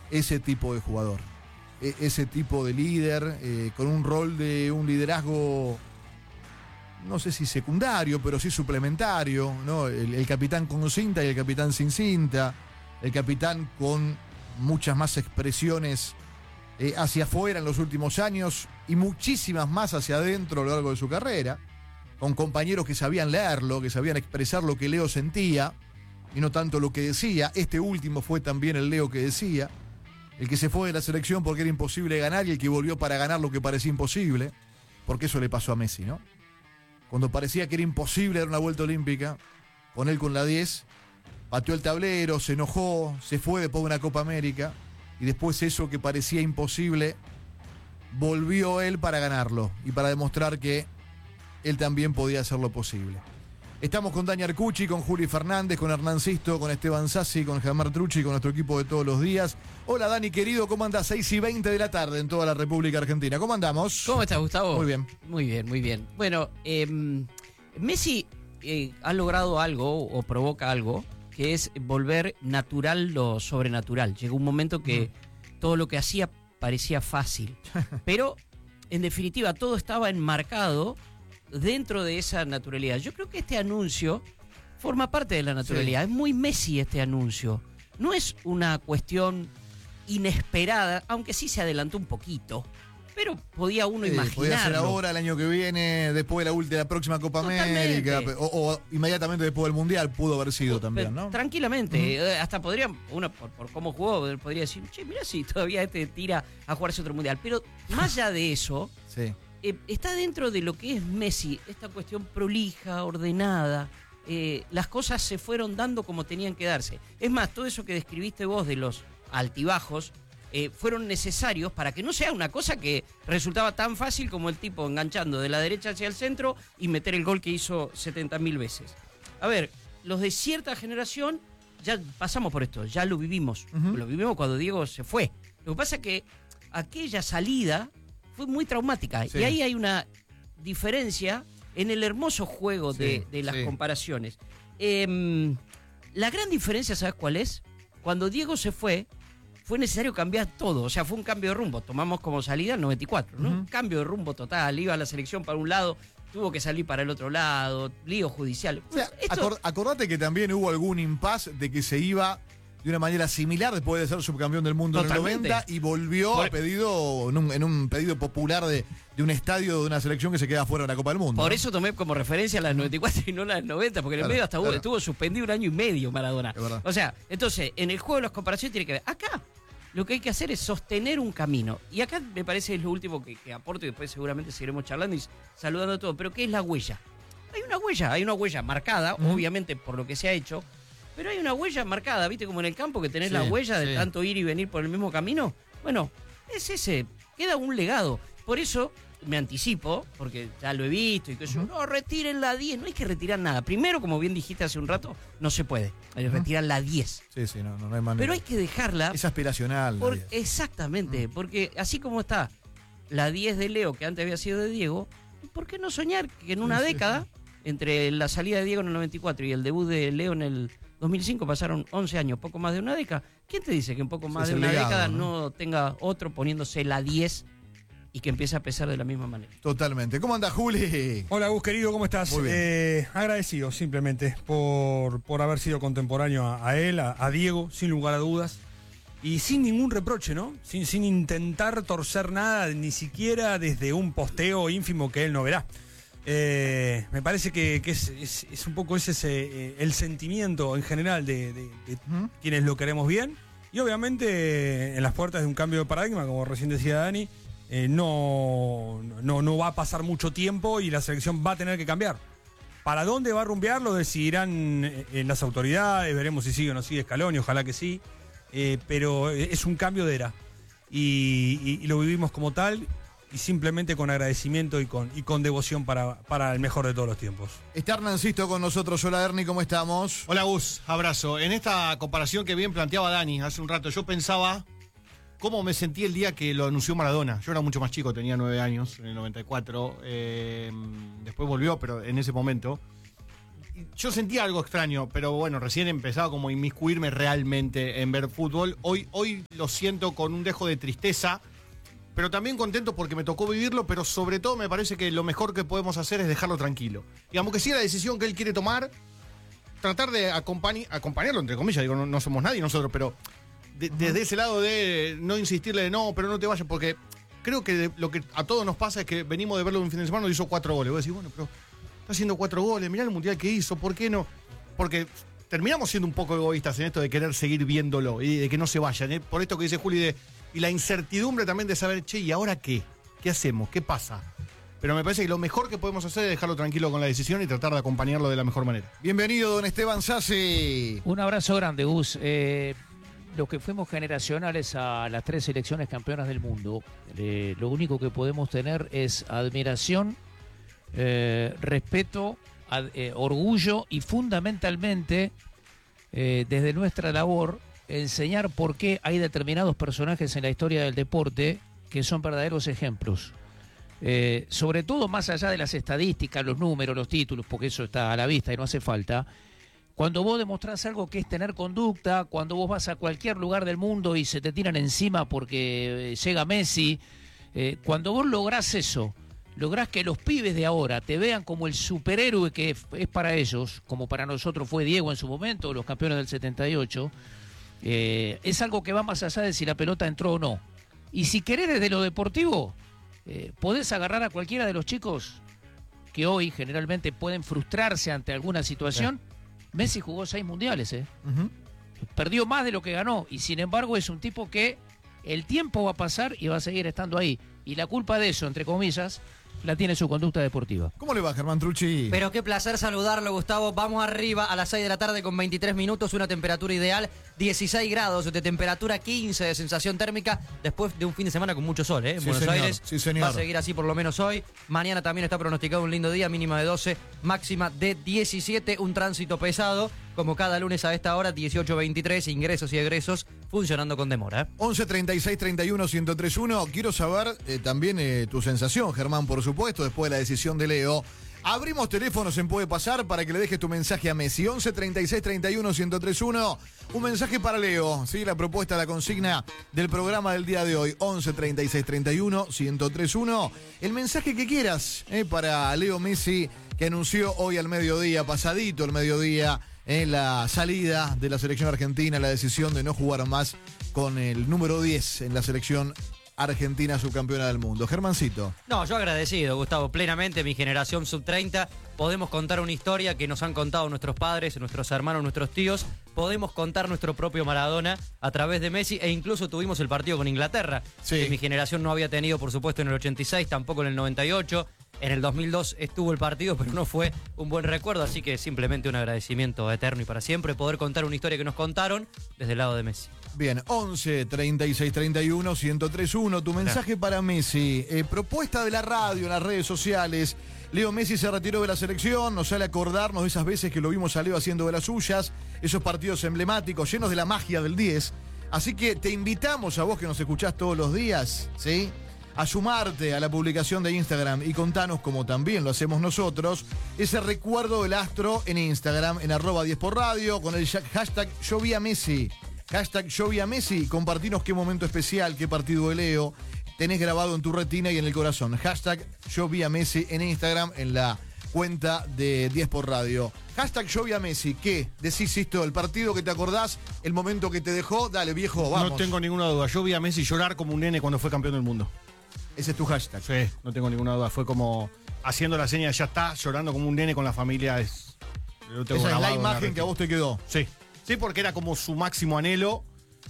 ese tipo de jugador, ese tipo de líder, con un rol de un liderazgo, no sé si secundario, pero sí suplementario, ¿no? El capitán con cinta y el capitán sin cinta, el capitán con muchas más expresiones hacia afuera en los últimos años y muchísimas más hacia adentro a lo largo de su carrera, con compañeros que sabían leerlo, que sabían expresar lo que Leo sentía y no tanto lo que decía. Este último fue también el Leo que decía, el que se fue de la selección porque era imposible ganar y el que volvió para ganar lo que parecía imposible, porque eso le pasó a Messi, ¿no? Cuando parecía que era imposible dar una vuelta olímpica, con él con la 10, pateó el tablero, se enojó, se fue después de una Copa América, y después eso que parecía imposible, volvió él para ganarlo y para demostrar que él también podía hacer lo posible. Estamos con Dani Arcucci, con Juli Fernández, con Hernán Sisto, con Esteban Sassi, con Germán Trucci, con nuestro equipo de todos los días. Hola Dani, querido, ¿cómo andás? 6:20 de la tarde en toda la República Argentina. ¿Cómo andamos? ¿Cómo estás, Gustavo? Muy bien. Muy bien, muy bien. Bueno, Messi ha logrado algo o provoca algo que es volver natural lo sobrenatural. Llegó un momento que todo lo que hacía parecía fácil, pero en definitiva todo estaba enmarcado dentro de esa naturalidad. Yo creo que este anuncio forma parte de la naturalidad. Sí. Es muy Messi este anuncio. No es una cuestión inesperada, aunque sí se adelantó un poquito. Pero podía uno imaginarlo. Podía ser ahora, el año que viene, después de la próxima Copa América, o inmediatamente después del Mundial pudo haber sido también, ¿no? Tranquilamente. Hasta podría, uno por cómo jugó, podría decir, che, mirá si todavía tira a jugarse otro Mundial. Pero más allá de eso, sí. Está dentro de lo que es Messi, esta cuestión prolija, ordenada. Las cosas se fueron dando como tenían que darse. Es más, todo eso que describiste vos de los altibajos, fueron necesarios para que no sea una cosa que resultaba tan fácil como el tipo enganchando de la derecha hacia el centro y meter el gol que hizo 70.000 veces. A ver, los de cierta generación ya pasamos por esto, ya lo vivimos. Lo vivimos cuando Diego se fue. Lo que pasa es que aquella salida fue muy traumática, sí. Y ahí hay una diferencia en el hermoso juego de las comparaciones. La gran diferencia, ¿sabes cuál es? Cuando Diego se fue necesario cambiar todo, o sea, fue un cambio de rumbo. Tomamos como salida el 94, ¿no? Un cambio de rumbo total, iba a la selección para un lado, tuvo que salir para el otro lado, lío judicial. O sea, acordate que también hubo algún impasse de que se iba de una manera similar después de ser subcampeón del mundo totalmente. En el 90 y volvió a pedido en un pedido popular de un estadio de una selección que se queda fuera de la Copa del Mundo. Por eso tomé como referencia las 94 y no las 90, porque en el medio hasta estuvo suspendido 1 año y medio Maradona. O sea, entonces, en el juego de las comparaciones tiene que ver. Acá lo que hay que hacer es sostener un camino. Y acá me parece es lo último que aporto y después seguramente seguiremos charlando y saludando a todos. Pero ¿qué es la huella? Hay una huella marcada, obviamente por lo que se ha hecho. Pero hay una huella marcada, ¿viste? Como en el campo que tenés la huella de tanto ir y venir por el mismo camino. Bueno, es ese, queda un legado. Por eso me anticipo, porque ya lo he visto y que yo, no, retiren la 10. No hay que retirar nada. Primero, como bien dijiste hace un rato, no se puede. Retirar la 10. Sí, no hay manera. Pero hay que dejarla. Es aspiracional. Exactamente, porque así como está la 10 de Leo, que antes había sido de Diego, ¿por qué no soñar que en una década, entre la salida de Diego en el 94 y el debut de Leo en el 2005 pasaron 11 años, poco más de una década? ¿Quién te dice que en poco más de una década no tenga otro poniéndose la 10 y que empiece a pesar de la misma manera? Totalmente. ¿Cómo anda, Juli? Hola, Gus, querido, ¿cómo estás? Muy bien. Agradecido simplemente por haber sido contemporáneo a él, a Diego, sin lugar a dudas. Y sin ningún reproche, ¿no? Sin intentar torcer nada, ni siquiera desde un posteo ínfimo que él no verá. Me parece que es un poco ese el sentimiento en general de quienes lo queremos bien. Y obviamente en las puertas de un cambio de paradigma, como recién decía Dani, no va a pasar mucho tiempo y la selección va a tener que cambiar. ¿Para dónde va a rumbear? Lo decidirán las autoridades, veremos si sigue o no sigue Scaloni, ojalá que sí. Pero es un cambio de era. Y lo vivimos como tal. Y simplemente con agradecimiento y con devoción para el mejor de todos los tiempos. Está Hernán Sisto con nosotros. Hola, Ernie, ¿cómo estamos? Hola, Gus, abrazo. En esta comparación que bien planteaba Dani hace un rato, yo pensaba cómo me sentí el día que lo anunció Maradona. Yo era mucho más chico, tenía 9 años, en el 94. Después volvió, pero en ese momento. yo sentía algo extraño, pero bueno, recién empezaba como a inmiscuirme realmente en ver fútbol. Hoy lo siento con un dejo de tristeza, pero también contento porque me tocó vivirlo, pero sobre todo me parece que lo mejor que podemos hacer es dejarlo tranquilo. Digamos que si la decisión que él quiere tomar, tratar de acompañarlo, entre comillas, digo, no somos nadie nosotros, pero desde ese lado de no insistirle de no, pero no te vayas, porque creo que lo que a todos nos pasa es que venimos de verlo un fin de semana y hizo 4 goles. Vos decís, bueno, pero está haciendo 4 goles, mirá el mundial que hizo, ¿por qué no? Porque terminamos siendo un poco egoístas en esto de querer seguir viéndolo y de que no se vayan, ¿eh? Por esto que dice Juli, y la incertidumbre también de saber, che, ¿y ahora qué? ¿Qué hacemos? ¿Qué pasa? Pero me parece que lo mejor que podemos hacer es dejarlo tranquilo con la decisión y tratar de acompañarlo de la mejor manera. Bienvenido, don Esteban Sassi. Un abrazo grande, Gus. Los que fuimos generacionales a las 3 selecciones campeonas del mundo, lo único que podemos tener es admiración, respeto, orgullo y fundamentalmente, desde nuestra labor, enseñar por qué hay determinados personajes en la historia del deporte que son verdaderos ejemplos. Sobre todo más allá de las estadísticas, los números, los títulos, porque eso está a la vista y no hace falta. Cuando vos demostrás algo que es tener conducta, cuando vos vas a cualquier lugar del mundo y se te tiran encima porque llega Messi, cuando vos lográs eso, lográs que los pibes de ahora te vean como el superhéroe que es para ellos, como para nosotros fue Diego en su momento, los campeones del 78, es algo que va más allá de si la pelota entró o no. Y si querés desde lo deportivo, podés agarrar a cualquiera de los chicos que hoy generalmente pueden frustrarse ante alguna situación. Messi jugó 6 mundiales, perdió más de lo que ganó y sin embargo es un tipo que el tiempo va a pasar y va a seguir estando ahí. Y la culpa de eso, entre comillas, la tiene su conducta deportiva. ¿Cómo le va, Germán Trucci? Pero qué placer saludarlo, Gustavo. Vamos arriba a las 6 de la tarde con 23 minutos, una temperatura ideal, 16 grados de temperatura, 15 de sensación térmica, después de un fin de semana con mucho sol, en Buenos Aires. Sí, señor. Va a seguir así por lo menos hoy. Mañana también está pronosticado un lindo día, mínima de 12, máxima de 17, un tránsito pesado, como cada lunes a esta hora, 18:23, ingresos y egresos funcionando con demora. 11 36 31 1031. Quiero saber también tu sensación, Germán, por supuesto, después de la decisión de Leo. Abrimos teléfonos en Puede Pasar para que le dejes tu mensaje a Messi. 11 36 31 1031. Un mensaje para Leo, ¿sí? La propuesta, la consigna del programa del día de hoy. 11 36 31 1031. El mensaje que quieras para Leo Messi, que anunció hoy al mediodía, pasadito el mediodía, en la salida de la selección argentina, la decisión de no jugar más con el número 10 en la selección argentina subcampeona del mundo. Germancito. No, yo agradecido, Gustavo, plenamente, mi generación sub-30. Podemos contar una historia que nos han contado nuestros padres, nuestros hermanos, nuestros tíos. Podemos contar nuestro propio Maradona a través de Messi e incluso tuvimos el partido con Inglaterra, que mi generación no había tenido, por supuesto, en el 86, tampoco en el 98. En el 2002 estuvo el partido, pero no fue un buen recuerdo, así que simplemente un agradecimiento eterno y para siempre poder contar una historia que nos contaron desde el lado de Messi. Bien, 11 36 31 1031, tu mensaje para Messi. Propuesta de la radio, en las redes sociales. Leo Messi se retiró de la selección, nos sale a acordarnos de esas veces que lo vimos a Leo haciendo de las suyas, esos partidos emblemáticos llenos de la magia del 10. Así que te invitamos a vos que nos escuchás todos los días, ¿sí?, a sumarte a la publicación de Instagram y contanos, como también lo hacemos nosotros, ese recuerdo del astro en Instagram, en @10porradio, con el hashtag Yo vi a Messi. Hashtag Yo vi a Messi, compartinos qué momento especial, qué partido de Leo tenés grabado en tu retina y en el corazón. Hashtag Yo vi a Messi en Instagram, en la cuenta de 10 por radio. Hashtag Yo vi a Messi. ¿Qué? Decís esto, el partido que te acordás, el momento que te dejó. Dale, viejo, vamos. No tengo ninguna duda. Yo vi a Messi llorar como un nene cuando fue campeón del mundo. Ese es tu hashtag. Sí, no tengo ninguna duda. Fue como haciendo la seña, ya está, llorando como un nene con la familia. Esa es la imagen que a vos te quedó. Sí. Sí, porque era como su máximo anhelo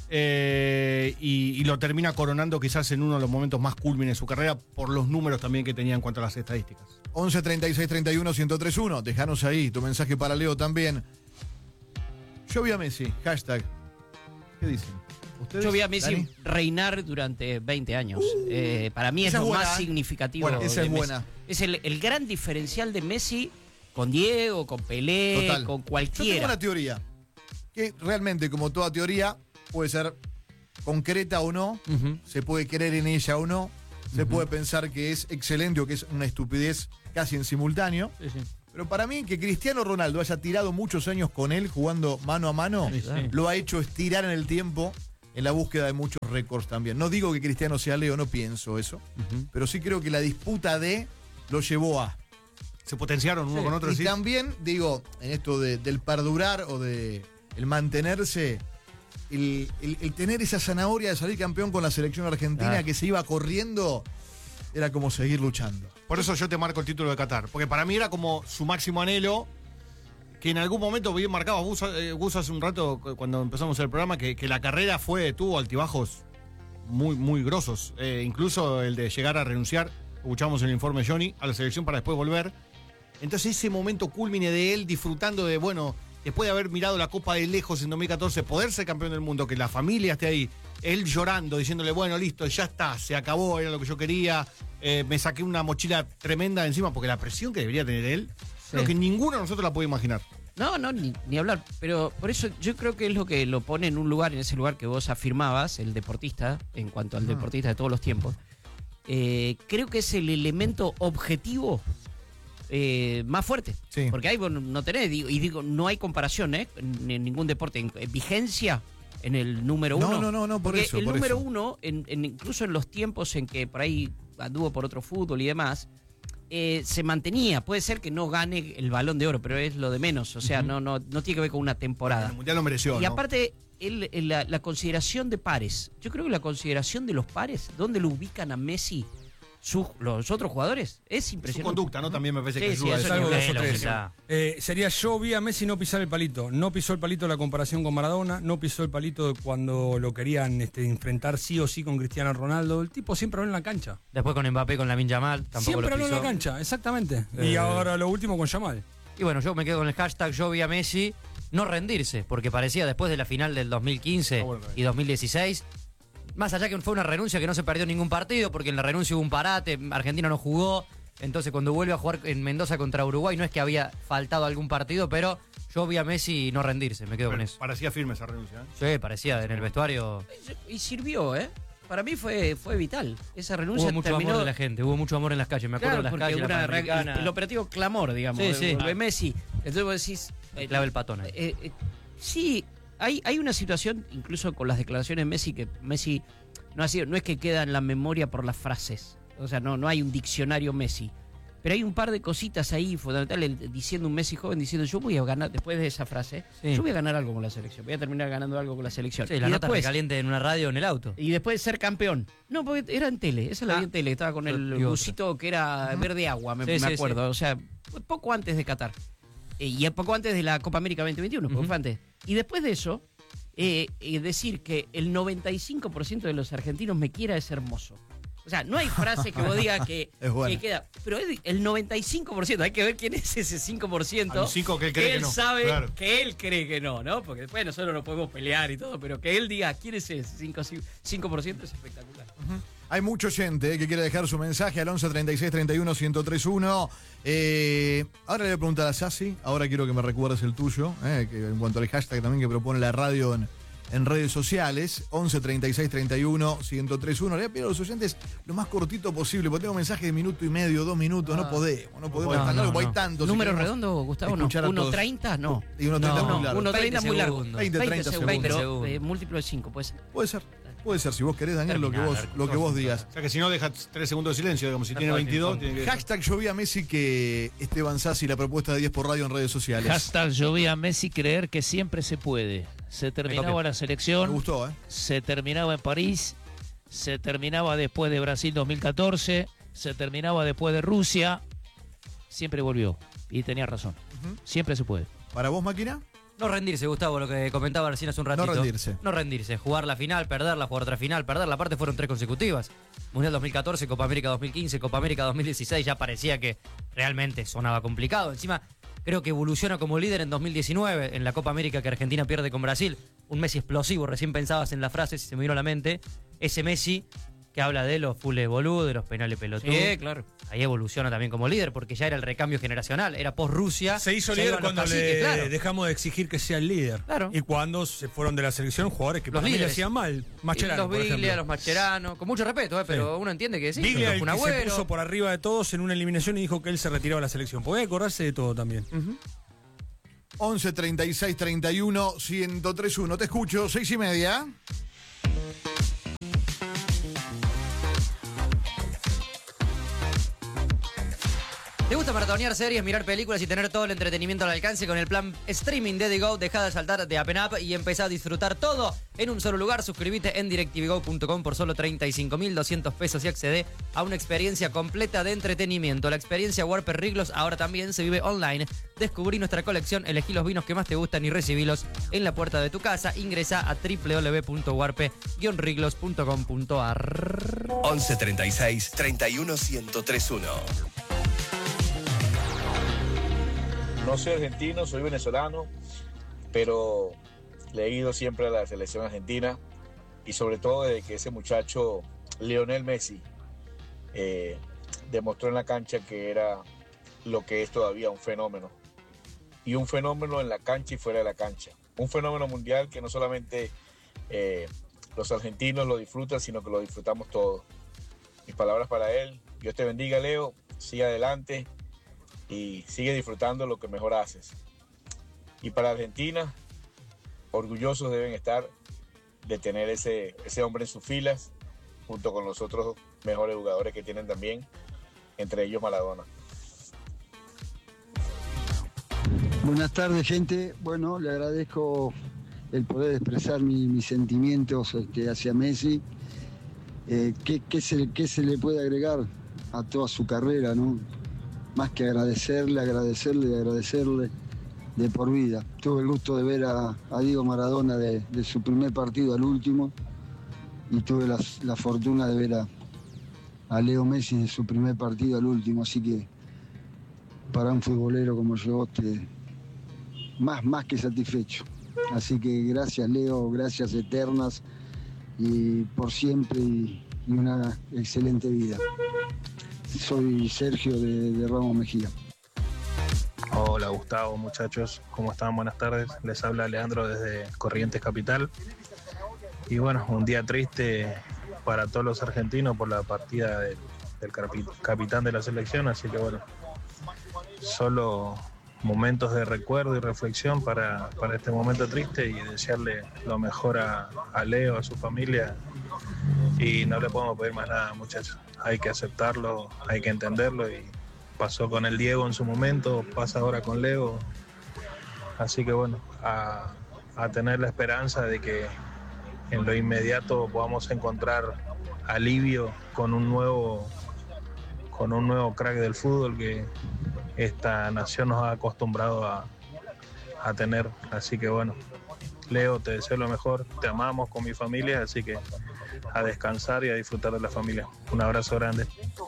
y lo termina coronando quizás en uno de los momentos más cúlmines de su carrera por los números también que tenía en cuanto a las estadísticas. 11 36 31 1031. Dejanos ahí tu mensaje para Leo también. Yo vi a Messi. Hashtag. ¿Qué dicen? ¿Ustedes? Yo vi a Messi ¿Dani? reinar durante 20 años. Para mí es Esa lo es buena, más significativo. Bueno, esa de es Messi. buena. Es el gran diferencial de Messi con Diego, con Pelé, Total. con Yo tengo cualquiera. una teoría. Que realmente, como toda teoría, puede ser concreta o no. Ujú. Se puede creer en ella o no. Se puede pensar que es excelente o que es una estupidez casi en simultáneo. Sí, sí. Pero para mí que Cristiano Ronaldo haya tirado muchos años con él jugando mano a mano, lo ha hecho estirar en el tiempo en la búsqueda de muchos récords también. No digo que Cristiano sea Leo, no pienso eso, pero sí creo que la disputa lo llevó a... Se potenciaron uno con otro. Y ¿sí? también, digo, en esto del perdurar o de el mantenerse, el tener esa zanahoria de salir campeón con la selección argentina que se iba corriendo, era como seguir luchando. Por eso yo te marco el título de Qatar. Porque para mí era como su máximo anhelo, que en algún momento bien marcaba Gus hace un rato, cuando empezamos el programa, que la carrera tuvo altibajos muy, muy grosos. Incluso el de llegar a renunciar, escuchamos el informe de Johnny, a la selección para después volver. Entonces ese momento cúlmine de él disfrutando de, bueno, después de haber mirado la Copa de lejos en 2014, poder ser campeón del mundo, que la familia esté ahí, él llorando, diciéndole, bueno, listo, ya está, se acabó, era lo que yo quería, me saqué una mochila tremenda de encima, porque la presión que debería tener él, creo que ninguno de nosotros la puede imaginar. No, ni hablar. Pero por eso yo creo que es lo que lo pone en un lugar, en ese lugar que vos afirmabas, el deportista, en cuanto al deportista de todos los tiempos. Creo que es el elemento objetivo más fuerte. Sí. Porque ahí vos no tenés, digo, no hay comparación, en ningún deporte. En vigencia en el número uno. No, por Porque eso. el por número eso. uno, incluso en los tiempos en que por ahí anduvo por otro fútbol y demás, se mantenía. Puede ser que no gane el Balón de Oro, pero es lo de menos. O sea, no tiene que ver con una temporada. El Mundial lo mereció, Y ¿no? aparte, la consideración de pares. Yo creo que la consideración de los pares, ¿dónde lo ubican a Messi los otros jugadores? Es Su impresionante. conducta, ¿no? También me parece Sí, que sí, ayuda a eso eso. ni algo de hablar, eso o sea, Sería yo vi a Messi no pisar el palito. No pisó el palito de la comparación con Maradona, no pisó el palito de cuando lo querían enfrentar sí o sí con Cristiano Ronaldo. El tipo siempre habló en la cancha. Después con Mbappé, con Lamine Yamal, tampoco Siempre lo habló en la pisó. cancha, exactamente. Y ahora lo último con Yamal. Y bueno, yo me quedo con el hashtag yo vi a Messi no rendirse, porque parecía después de la final del 2015 y 2016, más allá que fue una renuncia que no se perdió ningún partido, porque en la renuncia hubo un parate, Argentina no jugó, entonces cuando vuelve a jugar en Mendoza contra Uruguay no es que había faltado algún partido, pero yo vi a Messi no rendirse, me quedo con eso. Parecía firme esa renuncia. Sí, parecía en el vestuario. Y sirvió, ¿eh? Para mí fue vital. Esa renuncia Hubo mucho terminó... amor de la gente, hubo mucho amor en las calles, me acuerdo Claro, de las porque calles, la una Panamericana. el operativo clamor, digamos, Sí, sí. de Messi. Entonces vos decís... Clave el patón ahí. Sí, hay una situación, incluso con las declaraciones de Messi, que Messi no es que queda en la memoria por las frases. O sea, no hay un diccionario Messi. Pero hay un par de cositas ahí fundamentales, diciendo un Messi joven, diciendo yo voy a ganar, después de esa frase, Sí. yo voy a ganar algo con la selección, voy a terminar ganando algo con la selección. Sí, la y nota después, recaliente en una radio en el auto. y después de ser campeón. No, porque era en tele, esa la vi en tele, estaba con el y otra. busito que era verde agua, me Sí, sí, acuerdo. O sea, poco antes de Qatar. Y poco antes de la Copa América 2021, porque fue antes. Y después de eso, decir que el 95% de los argentinos me quiera es hermoso. O sea, no hay frase que vos digas que, Es buena. que queda. Pero es el 95%, hay que ver quién es ese 5%. A los 5 que él cree que no. sabe Claro. que él cree que no, porque después nosotros no podemos pelear y todo, pero que él diga quién es ese 5% es espectacular. Hay mucho gente que quiere dejar su mensaje al 11 36 31 1031. Ahora le voy a preguntar a Sassi, ahora quiero que me recuerdes el tuyo, que en cuanto al hashtag también que propone la radio en redes sociales, 11 36 31 1031. Le voy a pedir a los oyentes lo más cortito posible, porque tengo mensajes de minuto y medio, 2 minutos, no podemos tan largo, porque hay tantos. ¿Número si queremos redondo, Gustavo? No. escuchar a todos. ¿1.30? No. Y 1.30 No, muy largo. 1.30 muy largo. 20, 30 segundos. Pero múltiplo de 5, pues. Puede ser, si vos querés, Daniel, lo que vos digas. O sea que si no, deja 3 segundos de silencio, digamos, si tiene 22, tiene que... Hashtag yo vi a Messi que Esteban Sassi, la propuesta de 10 por radio en redes sociales. Hashtag yo vi a Messi creer que siempre se puede. Se terminaba la Me selección, gustó, se terminaba en París, se terminaba después de Brasil 2014, se terminaba después de Rusia, siempre volvió. Y tenía razón. Siempre se puede. ¿Para vos, Máquina? No rendirse, Gustavo, lo que comentaba recién hace un ratito. No rendirse. Jugar la final, perderla, jugar otra final, perderla. Aparte fueron 3 consecutivas. Mundial 2014, Copa América 2015, Copa América 2016. Ya parecía que realmente sonaba complicado. Encima, creo que evoluciona como líder en 2019, en la Copa América que Argentina pierde con Brasil. Un Messi explosivo. Recién pensabas en la frase, si se me vino a la mente. Ese Messi que habla de los fules boludos, de los penales pelotudos. Sí, claro. Ahí evoluciona también como líder, porque ya era el recambio generacional, era post-Rusia. Se hizo ya líder iban los cuando caciques, le claro. dejamos de exigir que sea el líder. Claro. Y cuando se fueron de la selección jugadores que Los para mí le líderes. hacían mal. Mascherano, Los por Biglia, ejemplo. los Mascherano, con mucho respeto, pero uno entiende que sí. Biglia, el un que se Agüero. puso por arriba de todos en una eliminación y dijo que él se retiraba de la selección. Podía acordarse de todo también. 11 36 31 1031. Te escucho, 6:30. ¿Te gusta maratonear series, mirar películas y tener todo el entretenimiento al alcance con el plan streaming de The Go? Deja de saltar de App en App y empezá a disfrutar todo en un solo lugar. Suscríbete en DirecTVGo.com por solo 35.200 pesos y accede a una experiencia completa de entretenimiento. La experiencia Warper Riglos ahora también se vive online. Descubrí nuestra colección, elegí los vinos que más te gustan y recibilos en la puerta de tu casa. Ingresa a www.warpe-riglos.com.ar. 11 36 31 1031. No soy argentino, soy venezolano, pero le he ido siempre a la selección argentina y sobre todo desde que ese muchacho, Lionel Messi, demostró en la cancha que era lo que es todavía un fenómeno. Y un fenómeno en la cancha y fuera de la cancha. Un fenómeno mundial que no solamente los argentinos lo disfrutan, sino que lo disfrutamos todos. Mis palabras para él. Dios te bendiga, Leo. Sigue adelante y sigue disfrutando lo que mejor haces. Y para Argentina, orgullosos deben estar de tener ese hombre en sus filas, junto con los otros mejores jugadores que tienen también, entre ellos Maradona. Buenas tardes, gente. Bueno, le agradezco el poder expresar mis sentimientos hacia Messi. ¿Qué se le puede agregar a toda su carrera, no? Más que agradecerle de por vida. Tuve el gusto de ver a Diego Maradona de su primer partido al último y tuve la fortuna de ver a Leo Messi de su primer partido al último, así que para un futbolero como yo, más que satisfecho. Así que gracias, Leo, gracias eternas y por siempre y una excelente vida. Soy Sergio de Ramos Mejía. Hola Gustavo, muchachos, ¿cómo están? Buenas tardes. Les habla Leandro desde Corrientes Capital. Y bueno, un día triste para todos los argentinos por la partida del capitán de la selección, así que bueno, solo momentos de recuerdo y reflexión para este momento triste y desearle lo mejor a Leo, a su familia, y no le podemos pedir más nada, muchachos. Hay que aceptarlo, hay que entenderlo, y pasó con el Diego en su momento, pasa ahora con Leo, así que bueno, a tener la esperanza de que en lo inmediato podamos encontrar alivio con un nuevo crack del fútbol que esta nación nos ha acostumbrado a tener. Así que bueno, Leo, te deseo lo mejor, te amamos con mi familia, así que a descansar y a disfrutar de la familia. Un abrazo grande.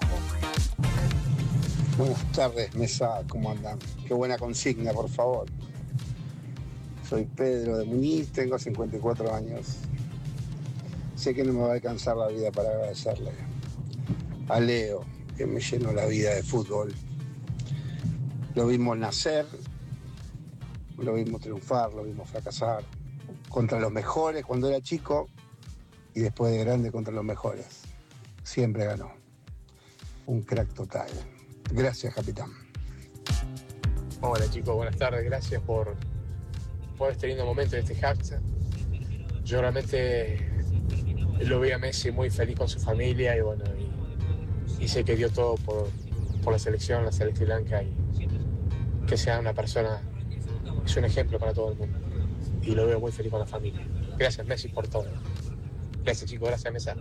Buenas tardes, mesa, ¿cómo andan? Qué buena consigna, por favor. Soy Pedro de Muñiz, tengo 54 años. Sé que no me va a alcanzar la vida para agradecerle a Leo, que me llenó la vida de fútbol. Lo vimos nacer, lo vimos triunfar, lo vimos fracasar contra los mejores cuando era chico y después de grande contra los mejores. Siempre ganó. Un crack total. Gracias, capitán. Hola chicos, buenas tardes. Gracias por este lindo momento de este hashtag. Yo realmente lo vi a Messi muy feliz con su familia y bueno, y sé que dio todo por la selección blanca, y que sea una persona, es un ejemplo para todo el mundo. Y lo veo muy feliz con la familia. Gracias Messi por todo. Gracias chicos, gracias Mesa.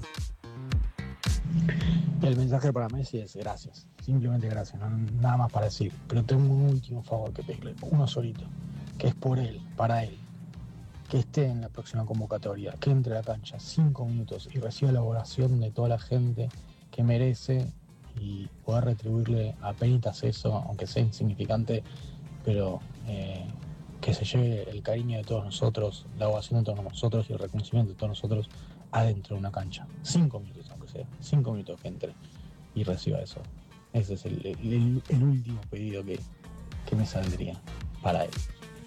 El mensaje para Messi es gracias, simplemente gracias, no, nada más para decir. Pero tengo un último favor que pedirle, uno solito, que es por él, para él, que esté en la próxima convocatoria, que entre a la cancha 5 minutos y reciba la oración de toda la gente que merece y poder retribuirle apenas eso, aunque sea insignificante, pero que se lleve el cariño de todos nosotros, la ovación de todos nosotros y el reconocimiento de todos nosotros adentro de una cancha. 5 minutos, aunque sea. 5 minutos que entre y reciba eso. Ese es el último pedido que me saldría para él.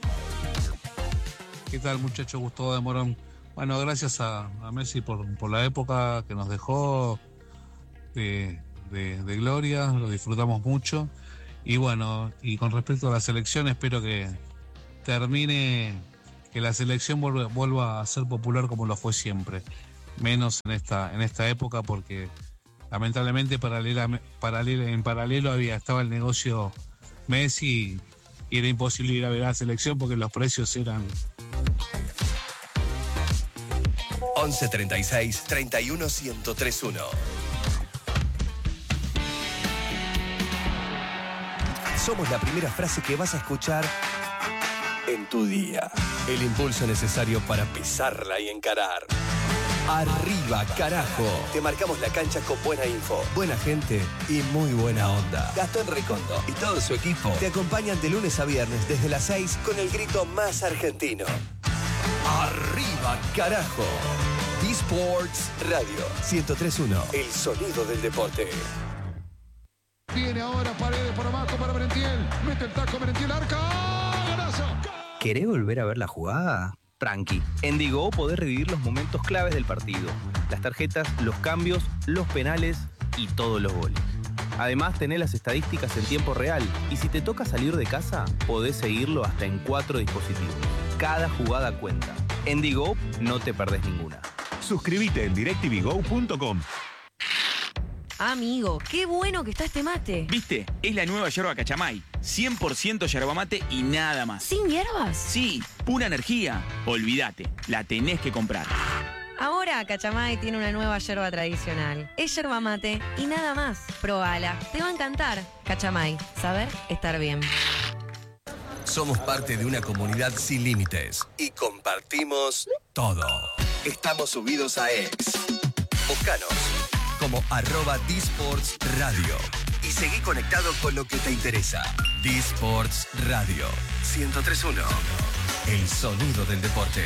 ¿Qué tal, muchacho? Gustavo de Morón. Bueno, gracias a Messi por la época que nos dejó de gloria, lo disfrutamos mucho. Y bueno, y con respecto a la selección, espero que termine, que la selección vuelva a ser popular como lo fue siempre. Menos en esta época, porque lamentablemente en paralelo estaba el negocio Messi y era imposible ir a ver a la selección porque los precios eran... 11 36 31 1031. Somos la primera frase que vas a escuchar en tu día. El impulso necesario para pisarla y encarar. Arriba, carajo. Te marcamos la cancha con buena info, buena gente y muy buena onda. Gastón Recondo y todo su equipo te acompañan de lunes a viernes desde las 6 con el grito más argentino. Arriba, carajo. D-Sports Radio 103.1. El sonido del deporte. Viene ahora Paredes por abajo para Merentiel. Mete el taco Merentiel, arca. ¡Golazo! ¿Querés volver a ver la jugada? Tranqui. En Digo podés revivir los momentos claves del partido. Las tarjetas, los cambios, los penales y todos los goles. Además, tenés las estadísticas en tiempo real. Y si te toca salir de casa, podés seguirlo hasta en 4 dispositivos. Cada jugada cuenta. En Digo no te perdés ninguna. Suscríbete en directvgo.com. Amigo, qué bueno que está este mate. ¿Viste? Es la nueva yerba Cachamay. 100% yerba mate y nada más. ¿Sin hierbas? Sí, pura energía. Olvídate, la tenés que comprar. Ahora Cachamay tiene una nueva yerba tradicional. Es yerba mate y nada más. Probala, te va a encantar. Cachamay, saber estar bien. Somos parte de una comunidad sin límites y compartimos todo. Estamos subidos a X. Búscanos como @D-Sports Radio y seguí conectado con lo que te interesa. D-Sports Radio 103.1. El sonido del deporte.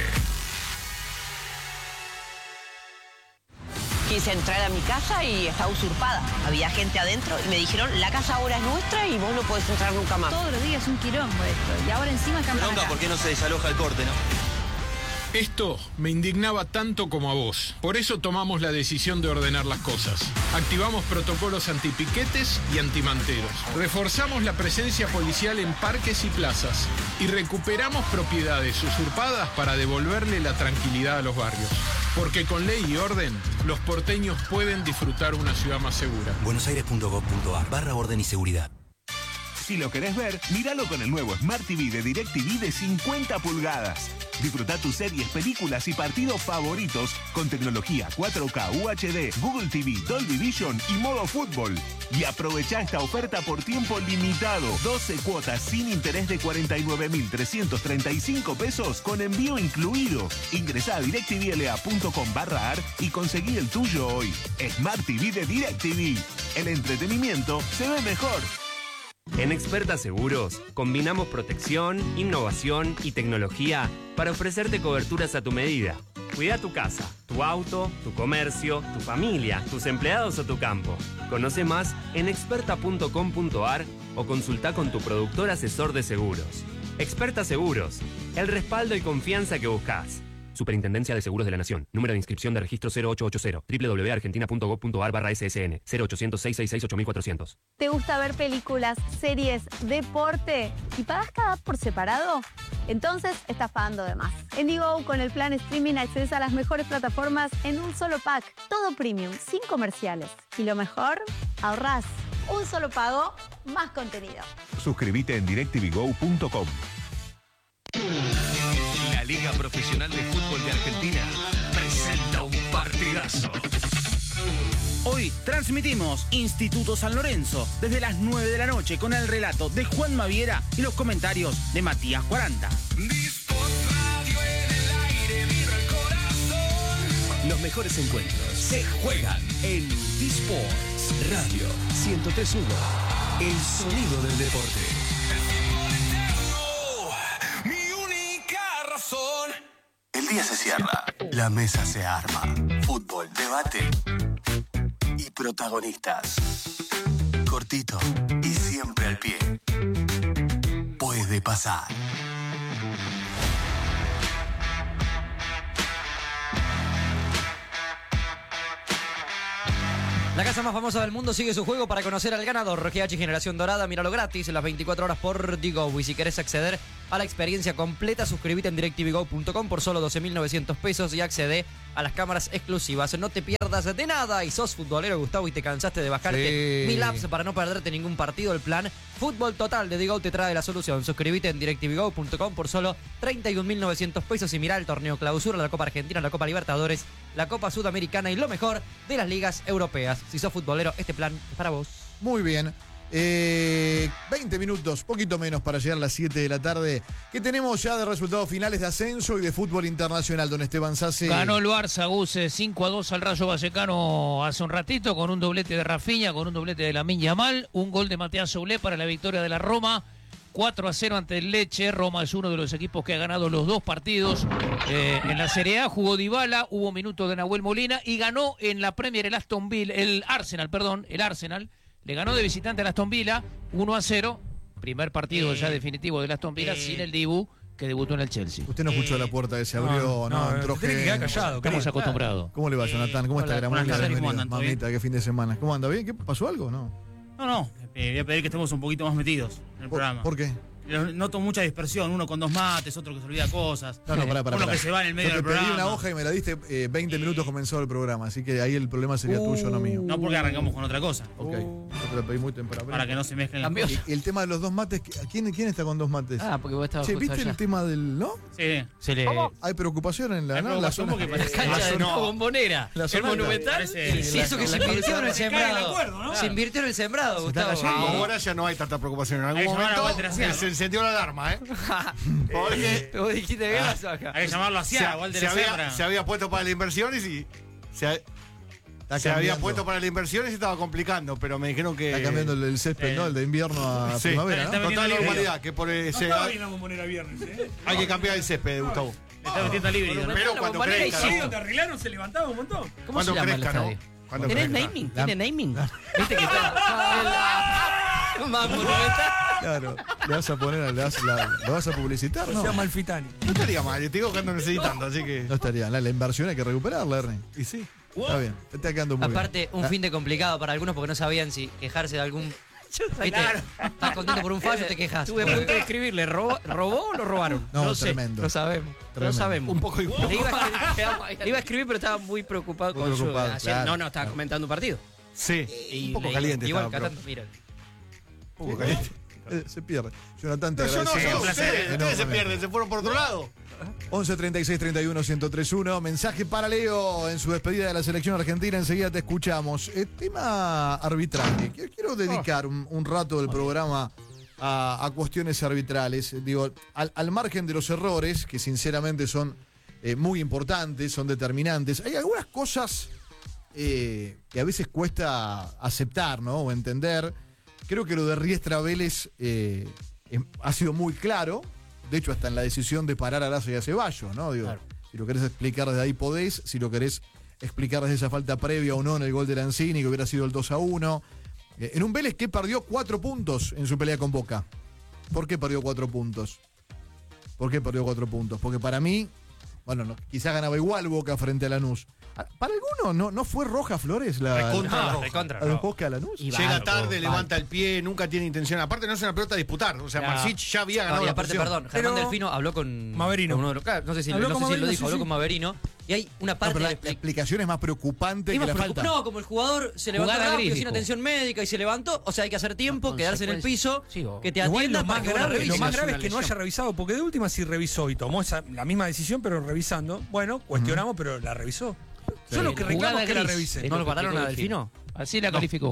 Quise entrar a mi casa y estaba usurpada. Había gente adentro y me dijeron, la casa ahora es nuestra y vos no podés entrar nunca más. Todos los días es un quilombo esto. Y ahora encima campan acá. ¿Por qué no se desaloja el corte, no? Esto me indignaba tanto como a vos. Por eso tomamos la decisión de ordenar las cosas. Activamos protocolos antipiquetes y antimanteros. Reforzamos la presencia policial en parques y plazas. Y recuperamos propiedades usurpadas para devolverle la tranquilidad a los barrios. Porque con ley y orden, los porteños pueden disfrutar una ciudad más segura. buenosaires.gov.ar/orden y seguridad. Si lo querés ver, míralo con el nuevo Smart TV de DirecTV de 50 pulgadas. Disfruta tus series, películas y partidos favoritos con tecnología 4K, UHD, Google TV, Dolby Vision y modo fútbol. Y aprovecha esta oferta por tiempo limitado. 12 cuotas sin interés de 49.335 pesos con envío incluido. Ingresá a directvla.com/ar y conseguí el tuyo hoy. Smart TV de DirecTV. El entretenimiento se ve mejor. En Experta Seguros, combinamos protección, innovación y tecnología para ofrecerte coberturas a tu medida. Cuida tu casa, tu auto, tu comercio, tu familia, tus empleados o tu campo. Conoce más en experta.com.ar o consulta con tu productor asesor de seguros. Experta Seguros, el respaldo y confianza que buscas. Superintendencia de Seguros de la Nación. Número de inscripción de registro 0880. www.argentina.gov.ar/SSN. 0800-666-8400. ¿Te gusta ver películas, series, deporte y pagas cada app por separado? Entonces estás pagando de más. En Digo, con el plan streaming accedes a las mejores plataformas en un solo pack. Todo premium, sin comerciales. Y lo mejor, ahorrás. Un solo pago, más contenido. Suscríbete en directvgo.com. La Liga Profesional de Fútbol de Argentina presenta un partidazo. Hoy transmitimos Instituto San Lorenzo desde las 9 de la noche con el relato de Juan Maviera y los comentarios de Matías 40. Los mejores encuentros se juegan en D-Sports Radio 103.1. El sonido del deporte. El día se cierra La mesa se arma. Fútbol, debate y protagonistas. Cortito y siempre al pie. Puede pasar. La casa más famosa del mundo sigue su juego para conocer al ganador. GH Generación Dorada, míralo gratis en las 24 horas por Digo. Y si querés acceder a la experiencia completa, suscríbete en DirecTVGo.com por solo 12.900 pesos y accede a las cámaras exclusivas. No te pierdas de nada y sos futbolero, Gustavo, y te cansaste de bajarte 1000 apps para no perderte ningún partido. El plan Fútbol Total de Digo te trae la solución. Suscríbete en DirecTVGo.com por solo 31.900 pesos y mirá el torneo Clausura, la Copa Argentina, la Copa Libertadores, la Copa Sudamericana y lo mejor de las ligas europeas. Si sos futbolero, este plan es para vos. Muy bien. 20 minutos, poquito menos para llegar a las 7 de la tarde. ¿Qué tenemos ya de resultados finales de ascenso y de fútbol internacional, don Esteban Sassi? Ganó el Barça, Gus, 5-2 al Rayo Vallecano hace un ratito, con un doblete de Rafinha, con un doblete de Lamine Yamal, un gol de Matías Soulé para la victoria de la Roma. 4-0 ante el Lecce. Roma es uno de los equipos que ha ganado los dos partidos. En la Serie A jugó Dybala, hubo minutos de Nahuel Molina y ganó en la Premier el Arsenal. Le ganó de visitante al Aston Villa 1-0. Primer partido ya definitivo del Aston Villa sin el Dibu, que debutó en el Chelsea. Usted no escuchó la puerta que se abrió, ¿no? Entró tiene que quedar callado. Estamos acostumbrados. ¿Cómo le va, Jonathan? ¿Cómo está, Gramola? Mamita, qué fin de semana. ¿Cómo anda? ¿Bien? ¿Qué pasó algo? No. No. Voy a pedir que estemos un poquito más metidos en el programa. ¿Por qué? Noto mucha dispersión, uno con 2 mates, otro que se olvida cosas. Pará. Uno que se va en el medio del programa. Te pedí una hoja y me la diste 20 minutos comenzó el programa, así que ahí el problema sería tuyo, no mío. No, porque arrancamos con otra cosa. Ok, yo te la pedí muy temprano. Para que no se mezclen las cosas. Y el tema de los 2 mates, ¿quién está con 2 mates? Porque vos estabas justo ¿viste allá. el tema del, no? Sí. Hay preocupación en la zona. Porque la cancha de Bombonera, el Monumental. Sí, eso que se invirtió en el sembrado. Se invirtió en el sembrado, Gustavo. Ahora ya no hay tanta preocupación. En algún momento se encendió la alarma, Porque vos dijiste que hay que llamarlo así, se había puesto para las inversiones y se había puesto para las inversiones y estaba complicando, pero me dijeron que está cambiando el césped, ¿no? El de invierno a primavera, ¿no? Total normalidad, que por ese hay que cambiar el césped, Gustavo. Le está metiendo al híbrido, ¿no? Pero cuando crezca, ¿Te arreglaron? ¿Se levantaba un montón? ¿Cómo se llama el estadio? ¿Tenés naming? ¿Tiene naming? ¿Viste que está? Monumental. Claro, le vas a poner, lo vas a publicitar, ¿no? Se llama Alfitani. No estaría mal, te digo que ando necesitando, así que. No estaría, la inversión hay que recuperarla, Ernie. Y sí. Está bien, te está quedando muy Aparte, bien. un fin de complicado para algunos porque no sabían si quejarse de algún. Claro. Estás contento por un fallo, te quejas. Estuve a punto de escribirle, ¿robó o lo robaron? No, sé, tremendo. lo sabemos. Tremendo. Lo sabemos. Un poco igual. Le iba a escribir, pero estaba muy preocupado Muy con preocupado, su. claro. No, estaba comentando un partido. Sí, Y un poco le- caliente igual estaba, cantando, mira. Un poco caliente. Se pierde. Jonathan, te Pero yo no, agradezco. ustedes se pierden, se fueron por otro lado. 11 36 31 1031. Mensaje para Leo en su despedida de la selección argentina. Enseguida te escuchamos. Tema arbitraje. Quiero dedicar un rato del programa a cuestiones arbitrales. Digo, al margen de los errores, que sinceramente son muy importantes, son determinantes. Hay algunas cosas que a veces cuesta aceptar, ¿no? O entender. Creo que lo de Riestra Vélez ha sido muy claro. De hecho, hasta en la decisión de parar a Lazo y a Ceballos, ¿no? Digo, claro. Si lo querés explicar desde ahí podés. Si lo querés explicar desde esa falta previa o no en el gol de Lanzini, que hubiera sido el 2-1. En un Vélez que perdió 4 puntos en su pelea con Boca. ¿Por qué perdió 4 puntos? Porque para mí, bueno, quizás ganaba igual Boca frente a Lanús. Para algunos no fue roja Flores la Boca a Lanús. Llega tarde, levanta el pie, nunca tiene intención. Aparte no es una pelota a disputar. O sea, Marsich ya había ganado y la aparte, posición. perdón, Germán Delfino habló con Maverino. No sé si lo dijo, habló con Maverino. Y hay una parte. La explicación es más preocupante que la falta. No, como el jugador se levantó rápido, sin atención médica y se levantó. O sea, hay que hacer tiempo, quedarse en el piso, que te atiendan para que vos la revises. Lo más grave es que no haya revisado, porque de última sí revisó y tomó la misma decisión, pero revisando. Bueno, cuestionamos, pero la revisó. Yo lo que reclamo es que la revise. ¿No lo pararon a Delfino? Así la calificó.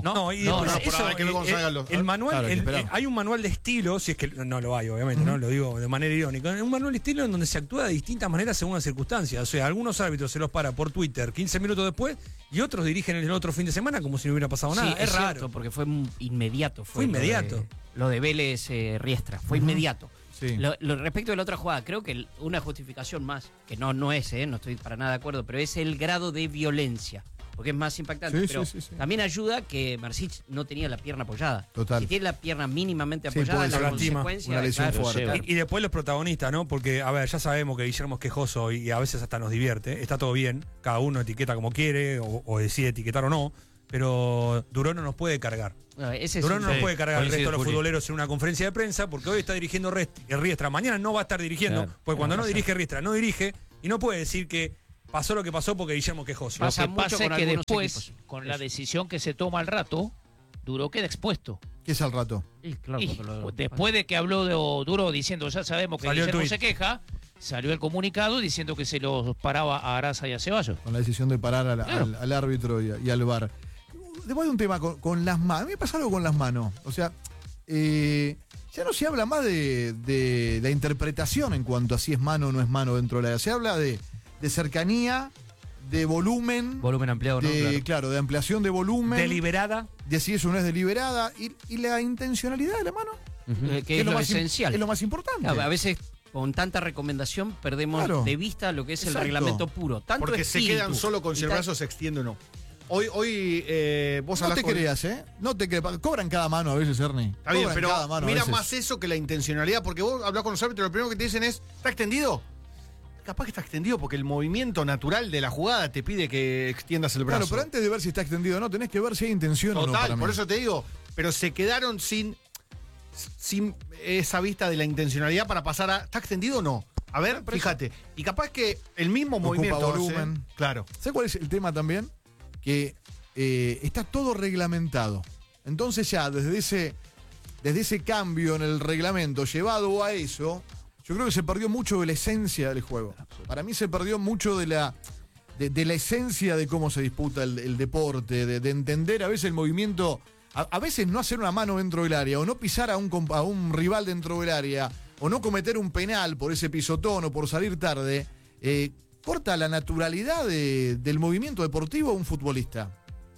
El manual, hay un manual de estilo, si es que no lo hay, obviamente, no lo digo de manera irónica. Un manual de estilo en donde se actúa de distintas maneras según las circunstancias. O sea, algunos árbitros se los para por Twitter 15 minutos después y otros dirigen el otro fin de semana como si no hubiera pasado nada. Sí, es raro. Porque fue inmediato. Fue inmediato. Lo de Vélez Riestra, fue inmediato. Sí. Respecto de la otra jugada, creo que una justificación más, que no es, no estoy para nada de acuerdo, pero es el grado de violencia. Porque es más impactante, pero también ayuda que Marsic no tenía la pierna apoyada. Total. Si tiene la pierna mínimamente apoyada, la consecuencia... Una lesión fuerte. Y después los protagonistas, ¿no? Porque, a ver, ya sabemos que Guillermo es quejoso y a veces hasta nos divierte. Está todo bien, cada uno etiqueta como quiere o decide etiquetar o no, pero Durón no nos puede cargar. Durón no nos puede cargar al resto de los futboleros en una conferencia de prensa porque hoy está dirigiendo Riestra, mañana no va a estar dirigiendo, porque cuando no dirige Riestra, no dirige y no puede decir que pasó lo que pasó porque Guillermo es quejoso. Lo que pasa es que después, con la decisión que se toma al rato, Duro queda expuesto. ¿Qué es al rato? Después de que habló Duro diciendo, ya sabemos que Guillermo se queja, salió el comunicado diciendo que se los paraba a Araza y a Ceballos. Con la decisión de parar al árbitro y al VAR. Después de un tema con las manos. A mí me pasa algo con las manos. O sea, ya no se habla más de la interpretación en cuanto a si es mano o no es mano dentro del área. Se habla de cercanía, de volumen. Volumen ampliado, ¿no? Claro, de ampliación de volumen. Deliberada. De si eso no es deliberada. Y la intencionalidad de la mano. Que es lo esencial. Es lo más importante. A veces, con tanta recomendación, perdemos de vista lo que es el reglamento puro. Tanto porque espíritu, se quedan solo con si el brazo se extiende o no. Hoy vos no hablás te creas, No te creas. Cobran cada mano a veces, Ernie. Está bien, pero mira más eso que la intencionalidad, porque vos hablás con los árbitros, lo primero que te dicen es, ¿está extendido? Capaz que está extendido porque el movimiento natural de la jugada te pide que extiendas el brazo. Claro, pero antes de ver si está extendido o no, tenés que ver si hay intención o no. Total, por eso te digo, pero se quedaron sin esa vista de la intencionalidad para pasar a, ¿está extendido o no? A ver, fíjate. Y capaz que el mismo movimiento volumen. Claro. ¿Sabes cuál es el tema también? Que está todo reglamentado. Entonces ya, desde ese cambio en el reglamento llevado a eso, yo creo que se perdió mucho de la esencia del juego. Para mí se perdió mucho de la esencia de cómo se disputa el deporte, de entender a veces el movimiento, a veces no hacer una mano dentro del área, o no pisar a un rival dentro del área, o no cometer un penal por ese pisotón o por salir tarde, corta la naturalidad del movimiento deportivo a un futbolista.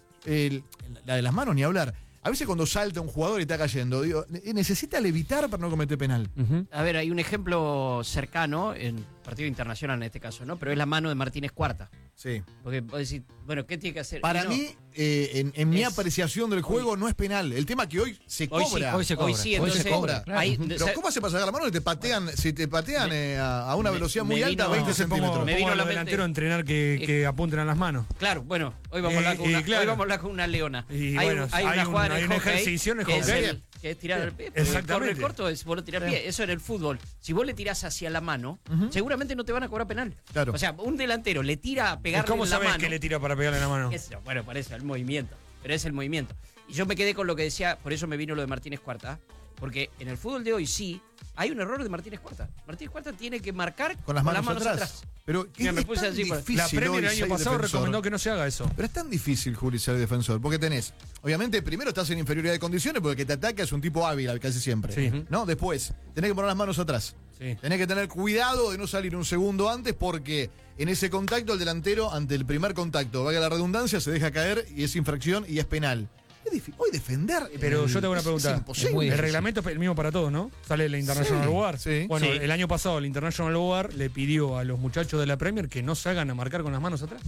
La de las manos, ni hablar. A veces cuando salta un jugador y está cayendo, digo, necesita levitar para no cometer penal. A ver, hay un ejemplo cercano, en partido internacional en este caso, ¿no? Pero es la mano de Martínez Cuarta. Sí. Porque vos decís, bueno, ¿qué tiene que hacer? Para mí, en mi apreciación del juego, no es penal. El tema que hoy se cobra. Hoy se cobra. Claro. Pero ¿cómo se pasa a la mano y te patean? Si te patean a una velocidad muy alta, 20 centímetros. Me vino a los delanteros a entrenar que apunten a las manos. Claro, bueno, hoy vamos a hablar con una leona. Hay una jugada en el hockey que es tirar al pie. Exactamente. El corto es vos lo tirás al pie. Eso en el fútbol. Si vos le tirás hacia la mano, seguramente no te van a cobrar penal. Claro. O sea, un delantero le tira a pegarle en la mano. ¿Cómo sabés que le tira para pegarle en la mano? Bueno, para eso, el movimiento. Pero es el movimiento. Y yo me quedé con lo que decía, por eso me vino lo de Martínez Cuarta. Porque en el fútbol de hoy sí hay un error de Martínez Cuarta. Martínez Cuarta tiene que marcar con las manos atrás. Pero me puse así. La Premier el año pasado recomendó que no se haga eso. Pero es tan difícil, Juli, ser defensor. Porque tenés, obviamente, primero estás en inferioridad de condiciones porque el que te ataca es un tipo hábil casi siempre. Sí. ¿No? Después, tenés que poner las manos atrás. Sí. Tenés que tener cuidado de no salir un segundo antes porque en ese contacto el delantero, ante el primer contacto, valga la redundancia, se deja caer y es infracción y es penal. Es difícil. Hoy defender. Pero yo tengo una pregunta. Es imposible. El reglamento es el mismo para todos, ¿no? Sale la International Board. Sí. Bueno, el año pasado la International Board le pidió a los muchachos de la Premier que no se hagan a marcar con las manos atrás.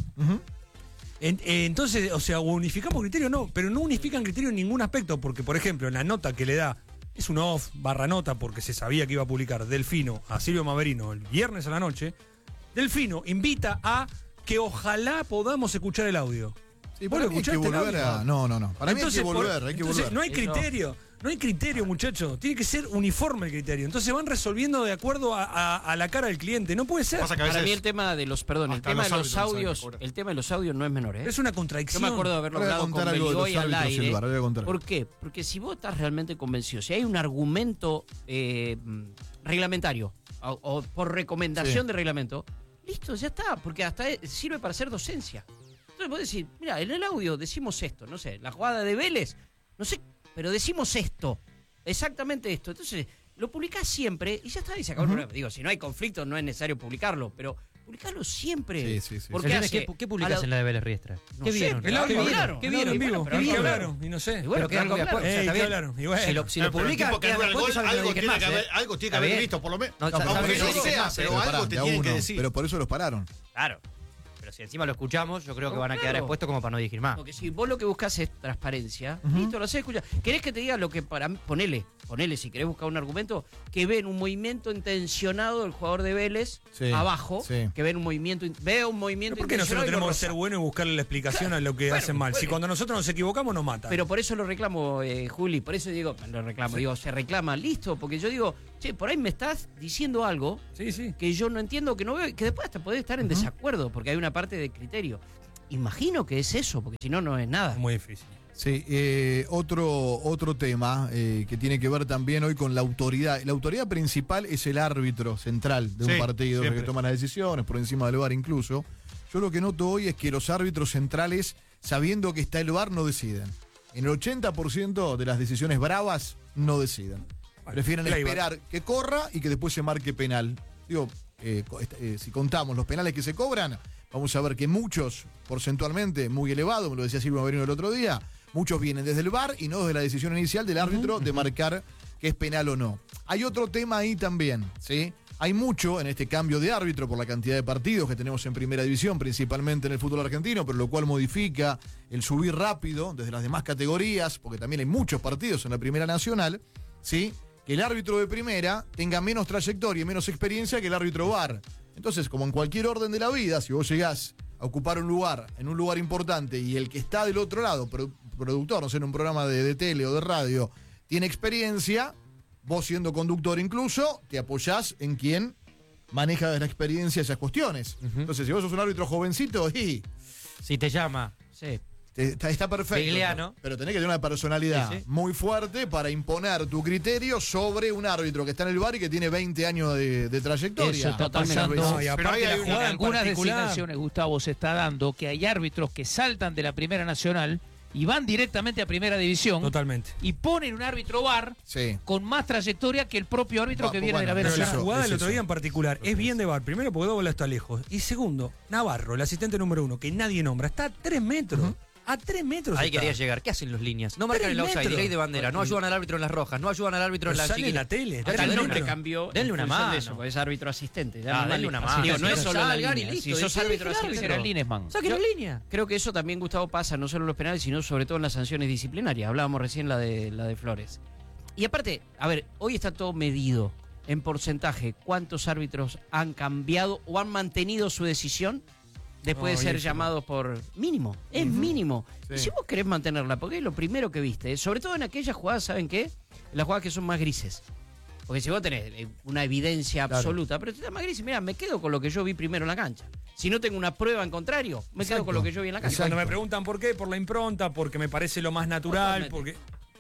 Entonces, o sea, unificamos criterios, no, pero no unifican criterios en ningún aspecto, porque, por ejemplo, en la nota que le da, es una off barra nota, porque se sabía que iba a publicar Delfino a Silvio Maverino el viernes a la noche. Delfino invita a que ojalá podamos escuchar el audio. Sí, ¿Vos lo escuchaste hay que volver a... No. Para mí hay que volver, No hay criterio. No hay criterio, muchachos. Tiene que ser uniforme el criterio. Entonces van resolviendo de acuerdo a la cara del cliente. No puede ser. Para mí el tema de los, el tema de los audios no es menor, ¿eh? Es una contradicción. Yo me acuerdo de haberlo hablado con Beligoy al aire. ¿Por qué? Porque si vos estás realmente convencido, si hay un argumento reglamentario o por recomendación de reglamento, listo, ya está. Porque hasta sirve para hacer docencia. Entonces vos decís, mira, en el audio decimos esto, no sé, la jugada de Vélez, no sé, pero decimos esto, exactamente esto. Entonces lo publicás siempre y ya está, y se acabó el problema. Digo, si no hay conflicto no es necesario publicarlo, pero publicalo siempre. Sí. Porque ¿Qué publicas en la de Vélez Riestra? No ¿Qué sé, vieron? el audio, ¿Qué vieron en vivo? ¿Qué hablaron? Y no sé. Bueno, ¿qué hablaron? Y bueno. Si lo publican, algo tiene que haber visto, por lo menos. Aunque no sea, pero algo te tienen que decir. Pero por eso los pararon. Claro. Pero si encima lo escuchamos, yo creo que van a quedar expuestos como para no dirigir más. Porque si vos lo que buscas es transparencia, listo, lo sé, escucha. ¿Querés que te diga lo que para mí? Ponele, si querés buscar un argumento, que ven un movimiento intencionado del jugador de Vélez abajo, que ven un movimiento, veo un movimiento ¿Por qué nosotros tenemos que ser buenos y buscarle la explicación a lo que hacen mal? Si cuando nosotros nos equivocamos nos matan. Pero por eso lo reclamo, Juli, por eso digo, se reclama, listo, porque yo digo, che, por ahí me estás diciendo algo que yo no entiendo, que no veo, que después hasta podés estar en desacuerdo, porque hay una parte de criterio. Imagino que es eso, porque si no, no es nada. Muy difícil. Sí, otro tema que tiene que ver también hoy con la autoridad. La autoridad principal es el árbitro central de un partido, que toma las decisiones, por encima del VAR incluso. Yo lo que noto hoy es que los árbitros centrales, sabiendo que está el VAR, no deciden. En el 80% de las decisiones bravas, no deciden. Prefieren esperar que corra y que después se marque penal. Digo, si contamos los penales que se cobran, vamos a ver que muchos, porcentualmente muy elevado, me lo decía Silvio Merino el otro día, muchos vienen desde el VAR y no desde la decisión inicial del árbitro de marcar que es penal o no. Hay otro tema ahí también, ¿sí? Hay mucho en este cambio de árbitro por la cantidad de partidos que tenemos en primera división, principalmente en el fútbol argentino, pero lo cual modifica el subir rápido desde las demás categorías, porque también hay muchos partidos en la primera nacional, ¿sí? Que el árbitro de primera tenga menos trayectoria y menos experiencia que el árbitro VAR. Entonces, como en cualquier orden de la vida, si vos llegás a ocupar un lugar, en un lugar importante, y el que está del otro lado, productor, no sé, en un programa de tele o de radio, tiene experiencia, vos siendo conductor incluso, te apoyás en quien maneja de la experiencia esas cuestiones. Entonces, si vos sos un árbitro jovencito, si te llama, está perfecto. Vigliano. Pero tenés que tener una personalidad muy fuerte para imponer tu criterio sobre un árbitro que está en el VAR y que tiene 20 años de trayectoria. Eso está pasando. Pero en algunas designaciones, Gustavo, se está dando que hay árbitros que saltan de la Primera Nacional y van directamente a Primera División. Totalmente. Y ponen un árbitro VAR con más trayectoria que el propio árbitro que viene de la B Nacional. La jugada del otro día en particular es bien de VAR. Primero, porque Doble está lejos. Y segundo, Navarro, el asistente número 1, que nadie nombra, está a 3 metros. A 3 metros. Ahí quería llegar. ¿Qué hacen los líneas? No marcan el offside, ley de bandera. No ayudan al árbitro en las rojas. No ayudan al árbitro en las chiquitas. En la tele. Hasta el nombre cambió. Denle una mano. De eso, es árbitro asistente. Denle una mano. No es solo la línea. Listo, si sos árbitro asistente. Saquen la línea. Creo que eso también, Gustavo, pasa no solo en los penales, sino sobre todo en las sanciones disciplinarias. Hablábamos recién la de Flores. Y aparte, a ver, hoy está todo medido en porcentaje. ¿Cuántos árbitros han cambiado o han mantenido su decisión después de ser llamados por mínimo? Es mínimo. Y si vos querés mantenerla, porque es lo primero que viste, sobre todo en aquellas jugadas, ¿saben qué? En las jugadas que son más grises. Porque si vos tenés una evidencia absoluta, pero te da más gris, mira, me quedo con lo que yo vi primero en la cancha. Si no tengo una prueba en contrario, me quedo con lo que yo vi en la cancha. Cuando me preguntan por qué, por la impronta, porque me parece lo más natural, porque...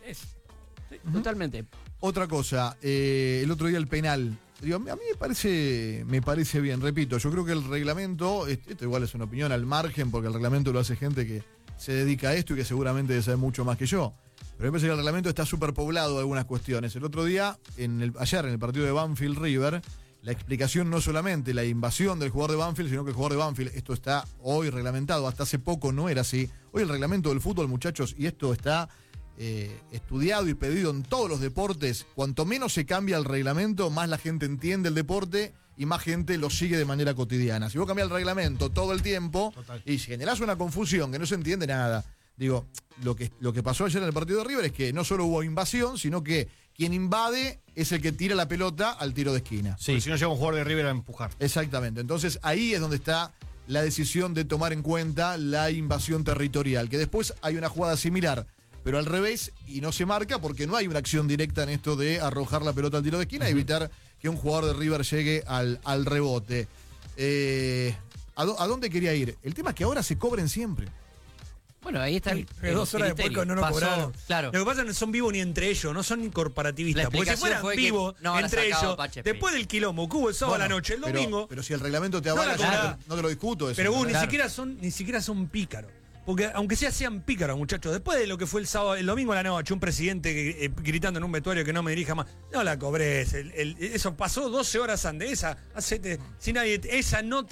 Totalmente. Otra cosa, el otro día el penal. Digo, a mí me parece bien, repito, yo creo que el reglamento, esto igual es una opinión al margen, porque el reglamento lo hace gente que se dedica a esto y que seguramente debe saber mucho más que yo. Pero me parece que el reglamento está superpoblado de algunas cuestiones. El otro día, ayer en el partido de Banfield River, la explicación no solamente la invasión del jugador de Banfield, sino que el jugador de Banfield, esto está hoy reglamentado, hasta hace poco no era así. Hoy el reglamento del fútbol, muchachos, y esto está estudiado y pedido en todos los deportes, cuanto menos se cambia el reglamento, más la gente entiende el deporte y más gente lo sigue de manera cotidiana. Si vos cambiás el reglamento todo el tiempo y generás una confusión que no se entiende nada, digo, lo que pasó ayer en el partido de River es que no solo hubo invasión, sino que quien invade es el que tira la pelota al tiro de esquina. Sí. Si no llega un jugador de River a empujar. Exactamente. Entonces ahí es donde está la decisión de tomar en cuenta la invasión territorial, que después hay una jugada similar, pero al revés, y no se marca porque no hay una acción directa en esto de arrojar la pelota al tiro de esquina y evitar que un jugador de River llegue al rebote. ¿A dónde quería ir? El tema es que ahora se cobren siempre. Bueno, ahí está el 2 horas después cuando no cobraron. Claro. Lo que pasa es que no son vivos ni entre ellos, no son corporativistas. Porque si fueran vivos entre ellos, después del quilombo que hubo el sábado a la noche, el domingo. Pero si el reglamento te avala, no te lo discuto eso. Pero ni siquiera son pícaros. Porque aunque sean pícaros, muchachos, después de lo que fue el domingo a la noche, un presidente gritando en un vestuario que no me dirija más, no la cobrés. Eso pasó 12 horas antes. Esa no te